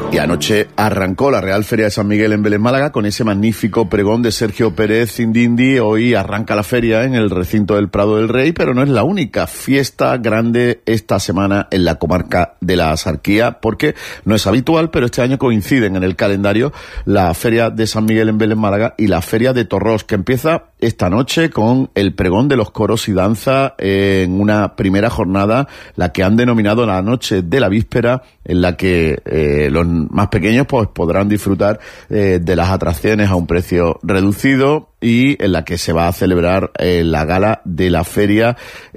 Y anoche arrancó la Real Feria de San Miguel en Vélez, Málaga, con ese magnífico pregón de Sergio Pérez Zindindi. Hoy arranca la feria en el recinto del Prado del Rey, pero no es la única fiesta grande esta semana en la comarca de la Axarquía, porque no es habitual, pero este año coinciden en el calendario la Feria de San Miguel en Vélez, Málaga, y la Feria de Torrós, que empieza esta noche con el pregón de los coros y danza en una primera jornada, la que han denominado la noche de la víspera, en la que los más pequeños pues podrán disfrutar de las atracciones a un precio reducido, y en la que se va a celebrar la gala de la feria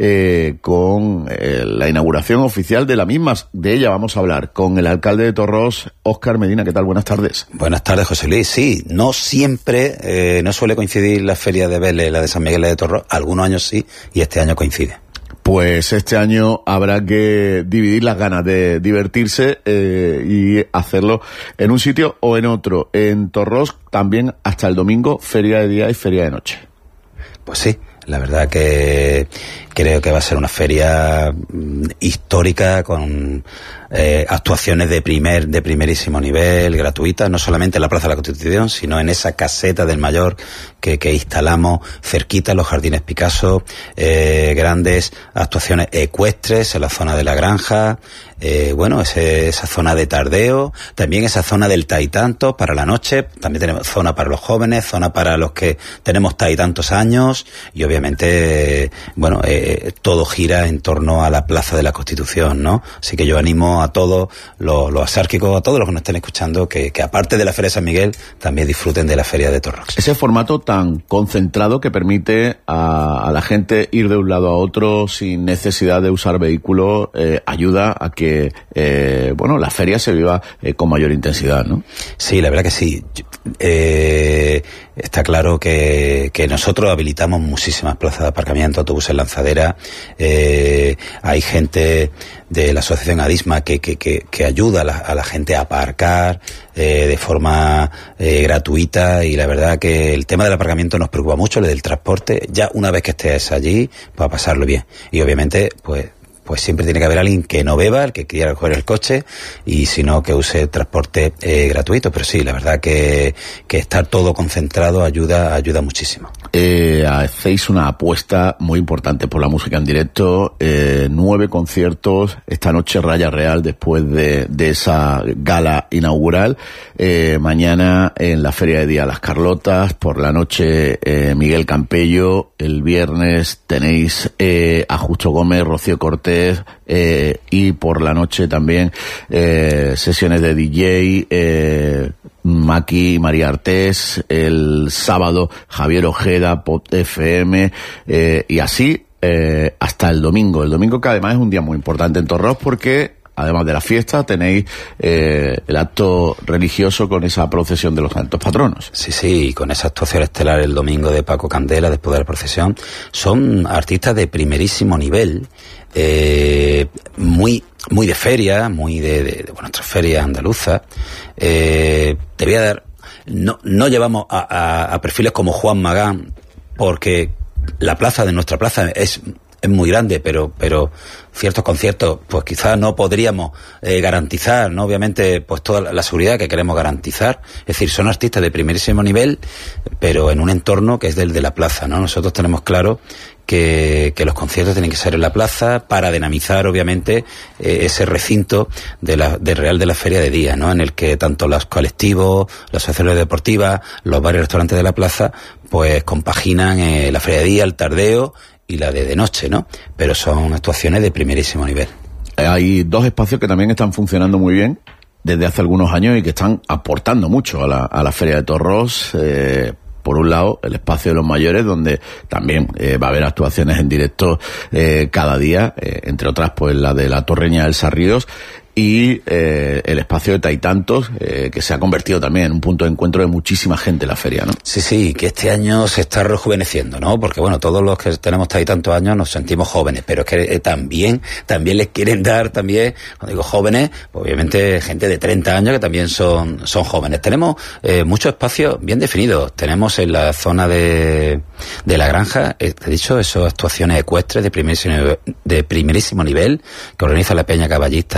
con la inauguración oficial de la misma. De ella vamos a hablar con el alcalde de Torrós, Óscar Medina. ¿Qué tal? Buenas tardes. Buenas tardes, José Luis. Sí, no siempre, no suele coincidir la feria de Vélez, la de San Miguel de Torrós. Algunos años sí, y este año coincide. Pues este año habrá que dividir las ganas de divertirse y hacerlo en un sitio o en otro. En Torrós también hasta el domingo, feria de día y feria de noche. Pues sí, la verdad que creo que va a ser una feria histórica con actuaciones de primerísimo nivel, gratuitas, no solamente en la Plaza de la Constitución, sino en esa caseta del Mayor que instalamos cerquita en los Jardines Picasso, grandes actuaciones ecuestres en la zona de la Granja, esa zona de tardeo, también esa zona del taitantos para la noche, también tenemos zona para los jóvenes, zona para los que tenemos taitantos años, y obviamente, todo gira en torno a la Plaza de la Constitución, ¿no? Así que yo animo a todos los asárquicos, a todos los que nos estén escuchando, que aparte de la Feria de San Miguel, también disfruten de la Feria de Torrós. Ese formato tan concentrado que permite a la gente ir de un lado a otro sin necesidad de usar vehículos, ayuda a que, la feria se viva con mayor intensidad, ¿no? Sí, la verdad que sí. Está claro que nosotros habilitamos muchísimas plazas de aparcamiento, autobuses lanzadera, hay gente de la asociación ADISMA que ayuda a la gente a aparcar de forma gratuita, y la verdad que el tema del aparcamiento nos preocupa mucho, el del transporte. Ya una vez que estés allí, pues a pasarlo bien, y obviamente pues siempre tiene que haber alguien que no beba, el que quiera coger el coche, y si no, que use transporte gratuito. Pero sí, la verdad que estar todo concentrado ayuda muchísimo. Hacéis una apuesta muy importante por la música en directo, 9 conciertos esta noche, Raya Real, después de esa gala inaugural, mañana en la Feria de Día Las Carlotas, por la noche Miguel Campello, el viernes tenéis a Justo Gómez, Rocío Cortés, y por la noche también sesiones de DJ, Maki y María Artés, el sábado Javier Ojeda, Pop FM, y así hasta el domingo. El domingo, que además es un día muy importante en Torrós, porque además de la fiesta tenéis el acto religioso con esa procesión de los santos patronos. Sí, con esa actuación estelar el domingo de Paco Candela después de la procesión. Son artistas de primerísimo nivel, muy de feria, muy de nuestras ferias andaluzas. Te voy a dar, no llevamos a perfiles como Juan Magán, porque nuestra plaza es muy grande, pero ciertos conciertos pues quizás no podríamos garantizar, ¿no? Obviamente pues toda la seguridad que queremos garantizar. Es decir, son artistas de primerísimo nivel, pero en un entorno que es del de la plaza, ¿no? Nosotros tenemos claro que los conciertos tienen que ser en la plaza para dinamizar, obviamente, ese recinto de Real de la Feria de Día, ¿no? En el que tanto los colectivos, las asociaciones deportivas, los bares y restaurantes de la plaza, pues compaginan la Feria de Día, el tardeo y la de noche, ¿no? Pero son actuaciones de primerísimo nivel. Hay 2 espacios que también están funcionando muy bien desde hace algunos años y que están aportando mucho a la Feria de Torrós. Por un lado, el espacio de los mayores, donde también va a haber actuaciones en directo cada día, entre otras pues la de la Torreña del Sarríos, y el espacio de Taitantos, que se ha convertido también en un punto de encuentro de muchísima gente en la feria, ¿no? Sí, que este año se está rejuveneciendo, ¿no? Porque todos los que tenemos tantos años nos sentimos jóvenes, pero es que también les quieren dar también, cuando digo jóvenes, pues obviamente gente de 30 años que también son jóvenes. Tenemos muchos espacios bien definidos. Tenemos en la zona de la Granja, te he dicho, esas actuaciones ecuestres de primerísimo nivel que organiza la Peña Caballista de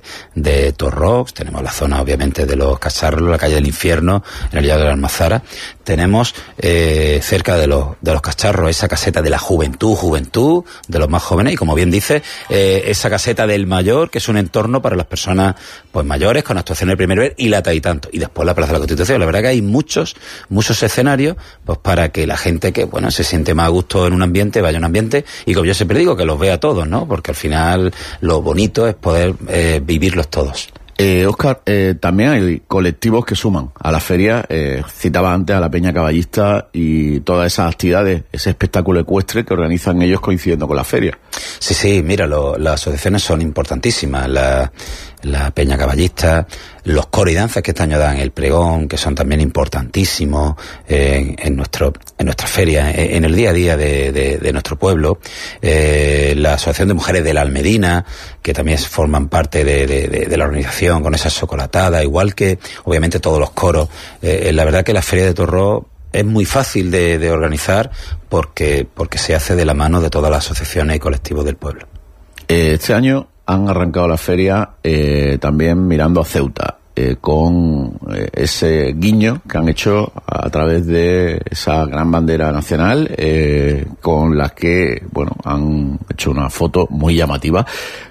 de Torrox, tenemos la zona obviamente de los Cacharros, la calle del Infierno, en el Llano de la Almazara, tenemos cerca de los Cacharros esa caseta de la juventud, de los más jóvenes, y como bien dice, esa caseta del Mayor, que es un entorno para las personas pues mayores, con actuaciones de primer nivel, y la Taitanto, y después la Plaza de la Constitución. La verdad que hay muchos escenarios pues para que la gente que bueno se siente más a gusto en un ambiente, vaya a un ambiente, y como yo siempre digo, que los vea todos, ¿no? Porque al final lo bonito es poder vivirlos todos. Óscar, también hay colectivos que suman a la feria. Citaba antes a la Peña Caballista y todas esas actividades, ese espectáculo ecuestre que organizan ellos coincidiendo con la feria. Sí, mira, las asociaciones son importantísimas. La Peña Caballista, los coros y danzas que este año dan el pregón, que son también importantísimos en nuestra feria, en el día a día de nuestro pueblo. La Asociación de Mujeres de la Almedina, que también forman parte de la organización con esa chocolatada, igual que obviamente todos los coros. La verdad que la Feria de Torró es muy fácil de organizar porque se hace de la mano de todas las asociaciones y colectivos del pueblo. Este año han arrancado la feria también mirando a Ceuta, con ese guiño que han hecho a través de esa gran bandera nacional, con la que, bueno, han hecho una foto muy llamativa.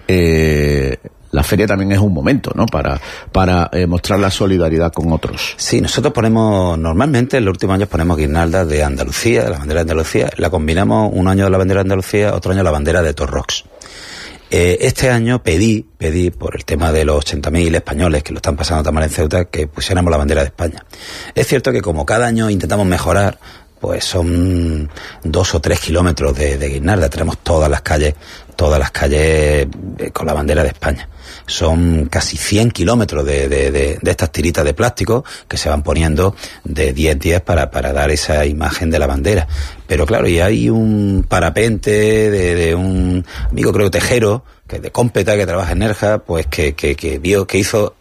La feria también es un momento, ¿no?, para mostrar la solidaridad con otros. Sí, nosotros normalmente en los últimos años ponemos guirnaldas de Andalucía, de la bandera de Andalucía, la combinamos un año de la bandera de Andalucía, otro año la bandera de Torrox. Este año pedí por el tema de los 80.000 españoles que lo están pasando tan mal en Ceuta, que pusiéramos la bandera de España. Es cierto que como cada año intentamos mejorar, pues son 2 o 3 kilómetros de guirnalda, tenemos todas las calles con la bandera de España. Son casi 100 kilómetros de estas tiritas de plástico que se van poniendo de 10 para dar esa imagen de la bandera. Pero claro, y hay un parapente de un amigo, creo, tejero, que de Cómpeta, que trabaja en Nerja, pues que vio, que hizo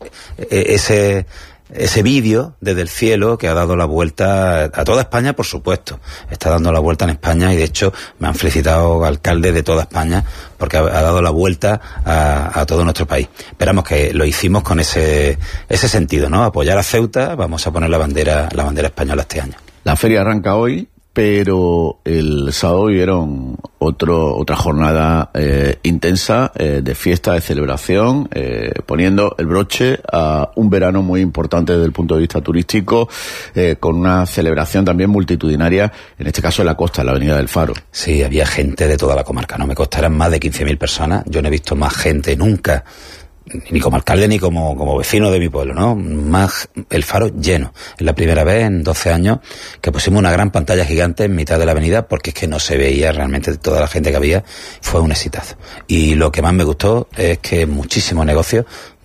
ese vídeo desde el cielo, que ha dado la vuelta a toda España, por supuesto. Está dando la vuelta en España, y de hecho me han felicitado alcaldes de toda España porque ha dado la vuelta a todo nuestro país. Esperamos que lo hicimos con ese sentido, ¿no? Apoyar a Ceuta. Vamos a poner la bandera española este año. La feria arranca hoy, pero el sábado vieron otra jornada intensa de fiesta, de celebración, poniendo el broche a un verano muy importante desde el punto de vista turístico, con una celebración también multitudinaria, en este caso en la costa, en la Avenida del Faro. Sí, había gente de toda la comarca, ¿no? Me costarán más de 15.000 personas. Yo no he visto más gente nunca, ni como alcalde ni como vecino de mi pueblo, ¿no? Más el Faro lleno. Es la primera vez en 12 años que pusimos una gran pantalla gigante en mitad de la avenida, porque es que no se veía realmente toda la gente que había. Fue un exitazo. Y lo que más me gustó es que muchísimos negocios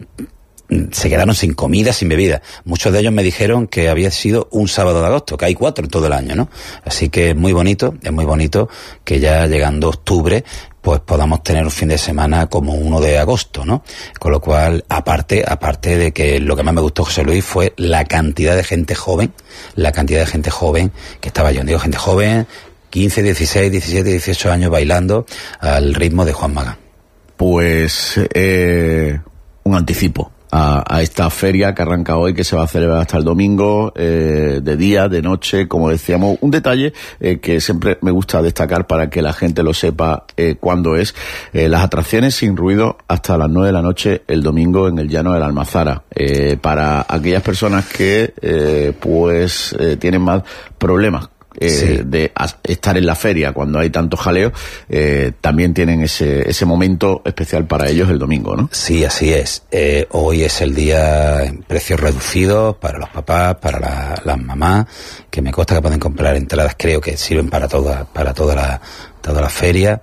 se quedaron sin comida, sin bebida. Muchos de ellos me dijeron que había sido un sábado de agosto, que hay 4 en todo el año, ¿no? Así que es muy bonito que ya llegando octubre pues podamos tener un fin de semana como 1 de agosto, ¿no? Con lo cual, aparte de que lo que más me gustó, José Luis, fue la cantidad de gente joven que estaba yo. Digo, gente joven, 15, 16, 17, 18 años bailando al ritmo de Juan Magán. Pues un anticipo a esta feria que arranca hoy, que se va a celebrar hasta el domingo, de día, de noche, como decíamos. Un detalle que siempre me gusta destacar para que la gente lo sepa cuándo es: las atracciones sin ruido hasta las 9 de la noche el domingo en el Llano de la Almazara. Para aquellas personas que tienen más problemas de estar en la feria cuando hay tanto jaleo, también tienen ese momento especial para ellos el domingo, ¿no? Sí, así es. Hoy es el día en precios reducidos para los papás, para las mamás, que me consta que pueden comprar entradas, creo que sirven para toda la feria.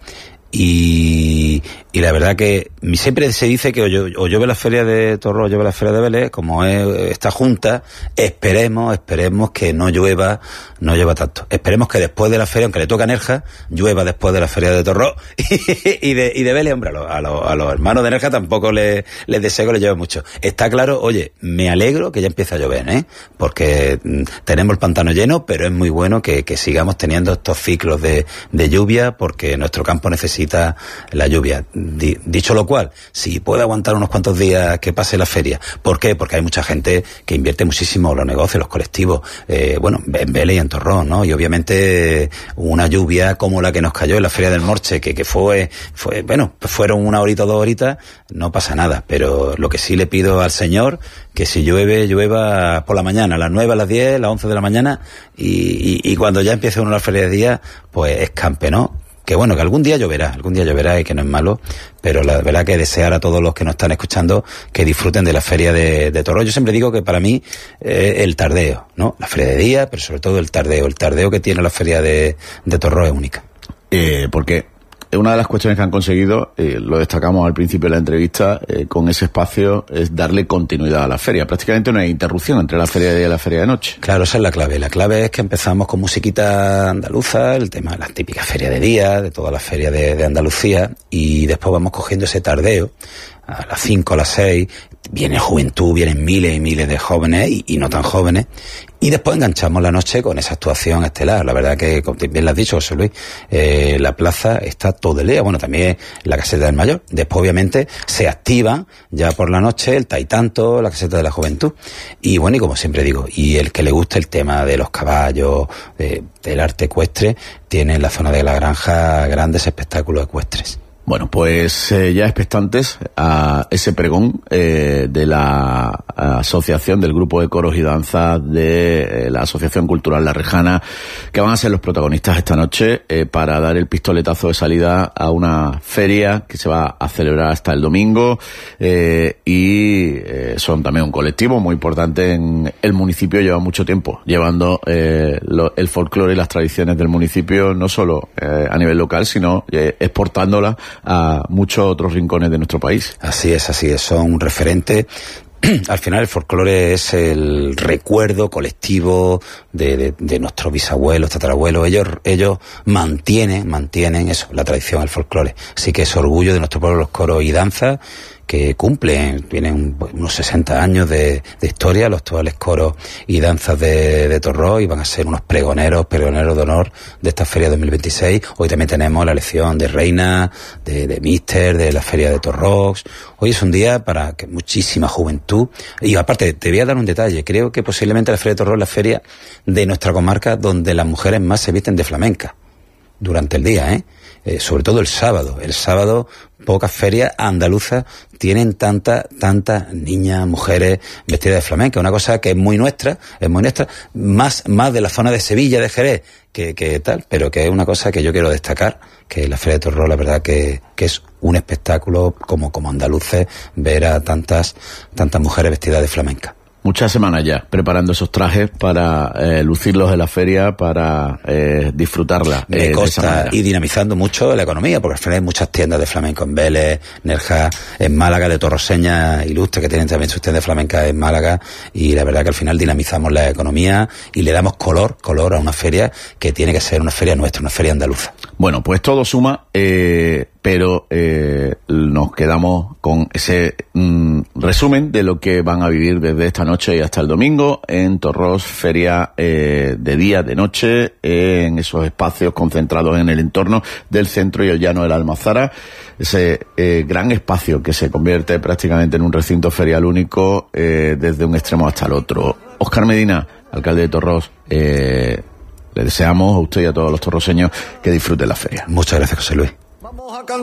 Y la verdad que siempre se dice que o llueve la feria de Torró o llueve la feria de Vélez, como es esta junta. Esperemos que no llueva tanto. Esperemos que después de la feria, aunque le toca a Nerja, llueva después de la feria de Torró y de Vélez. Hombre, a los hermanos de Nerja tampoco les deseo que les llueva mucho. Está claro, oye, me alegro que ya empiece a llover, porque tenemos el pantano lleno, pero es muy bueno que sigamos teniendo estos ciclos de lluvia, porque nuestro campo necesita necesita la lluvia. Dicho lo cual, si puede aguantar unos cuantos días que pase la feria. ¿Por qué? Porque hay mucha gente que invierte muchísimo en los negocios, los colectivos, en Vélez y en Torrós, ¿no? Y obviamente una lluvia como la que nos cayó en la Feria del Morche, que fueron 1 horita o 2 horitas, no pasa nada. Pero lo que sí le pido al Señor, que si llueva por la mañana, a las 9, a las 10, a las 11 de la mañana, y cuando ya empiece uno la feria de día, pues escampe, ¿no? Que bueno, que algún día lloverá y que no es malo, pero la verdad que desear a todos los que nos están escuchando que disfruten de la feria de Torrós. Yo siempre digo que para mí el tardeo, ¿no? La feria de día, pero sobre todo el tardeo que tiene la feria de Torrós es única. Porque una de las cuestiones que han conseguido, lo destacamos al principio de la entrevista, con ese espacio, es darle continuidad a la feria. Prácticamente no hay interrupción entre la feria de día y la feria de noche. Claro, esa es la clave. La clave es que empezamos con musiquita andaluza, el tema de la típica feria de día, de toda la feria de Andalucía, y después vamos cogiendo ese tardeo. A las 5, a las 6, viene juventud, vienen miles y miles de jóvenes y no tan jóvenes, y después enganchamos la noche con esa actuación estelar. La verdad que, como bien lo has dicho, José Luis, la plaza está todo el día, también la caseta del Mayor. Después, obviamente, se activan ya por la noche el Taitanto, la caseta de la Juventud, y como siempre digo, y el que le guste el tema de los caballos, del arte ecuestre, tiene en la zona de la Granja grandes espectáculos ecuestres. Bueno, pues ya expectantes a ese pregón de la asociación, del grupo de coros y danzas de la Asociación Cultural La Rejana, que van a ser los protagonistas esta noche para dar el pistoletazo de salida a una feria que se va a celebrar hasta el domingo, y son también un colectivo muy importante en el municipio. Lleva mucho tiempo llevando el folclore y las tradiciones del municipio, no solo a nivel local, sino exportándola a muchos otros rincones de nuestro país. Así es, son un referente. Al final el folclore es el recuerdo colectivo de nuestros bisabuelos, tatarabuelos. Ellos mantienen eso, la tradición del folclore. Así que es orgullo de nuestro pueblo, los coros y danzas, que tienen unos 60 años de historia, los actuales coros y danzas de Torrós, y van a ser unos pregoneros de honor de esta feria 2026. Hoy también tenemos la elección de reina, de míster, de la feria de Torrós. Hoy es un día para que muchísima juventud, y aparte te voy a dar un detalle, creo que posiblemente la feria de Torrós es la feria de nuestra comarca donde las mujeres más se visten de flamenca durante el día, sobre todo el sábado. El sábado pocas ferias andaluzas tienen tantas niñas, mujeres vestidas de flamenca, una cosa que es muy nuestra, más de la zona de Sevilla, de Jerez, que tal, pero que es una cosa que yo quiero destacar, que la Feria de Torrós, la verdad que es un espectáculo como andaluces ver a tantas mujeres vestidas de flamenca. Muchas semanas ya preparando esos trajes para lucirlos en la feria, para disfrutarla. Me consta, y dinamizando mucho la economía, porque al final hay muchas tiendas de flamenco en Vélez, Nerja, en Málaga, de torroseñas ilustres que tienen también sus tiendas de flamenca en Málaga, y la verdad que al final dinamizamos la economía y le damos color a una feria que tiene que ser una feria nuestra, una feria andaluza. Bueno, pues todo suma, pero nos quedamos con ese resumen de lo que van a vivir desde esta noche y hasta el domingo en Torrós, feria de día, de noche, en esos espacios concentrados en el entorno del centro y el llano de la Almazara, ese gran espacio que se convierte prácticamente en un recinto ferial único desde un extremo hasta el otro. Óscar Medina, alcalde de Torrós, le deseamos a usted y a todos los torroseños que disfruten la feria. Muchas gracias, José Luis.